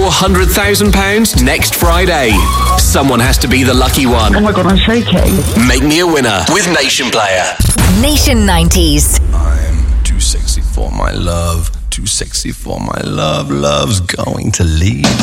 £400,000 next Friday. Someone has to be the lucky one. Oh my God, I'm shaking. Make me a winner with Nation Player. Nation 90s. I'm too sexy for my love. Too sexy for my love. Love's going to leave.